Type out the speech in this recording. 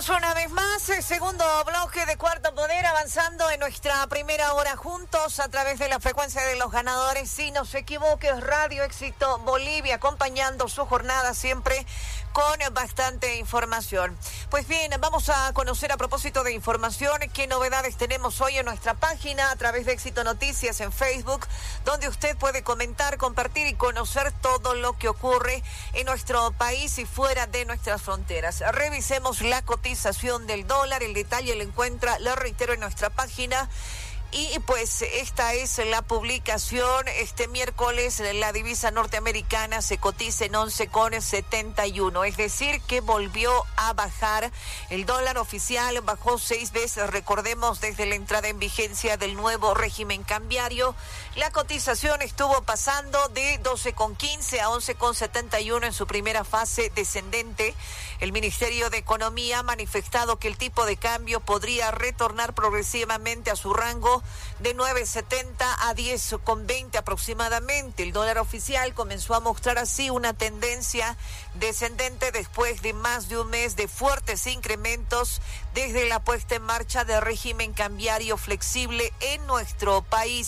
Bienvenidos una vez más, segundo bloque de Cuarto Poder, avanzando en nuestra primera hora juntos a través de la frecuencia de los ganadores. Si no se equivoque, Radio Éxito Bolivia, acompañando su jornada siempre con bastante información. Pues bien, vamos a conocer a propósito de información qué novedades tenemos hoy en nuestra página a través de Éxito Noticias en Facebook, donde usted puede comentar, compartir y conocer todo lo que ocurre en nuestro país y fuera de nuestras fronteras. Revisemos la cotización del dólar, el detalle lo encuentra, lo reitero, en nuestra página. Y pues esta es la publicación. Este miércoles la divisa norteamericana se cotiza en 11,71, es decir que volvió a bajar. El dólar oficial bajó 6 veces, recordemos, desde la entrada en vigencia del nuevo régimen cambiario. La cotización estuvo pasando de 12,15 a 11,71 en su primera fase descendente. El Ministerio de Economía ha manifestado que el tipo de cambio podría retornar progresivamente a su rango de 9,70 a 10,20 aproximadamente. El dólar oficial comenzó a mostrar así una tendencia descendente después de más de un mes de fuertes incrementos desde la puesta en marcha del régimen cambiario flexible en nuestro país.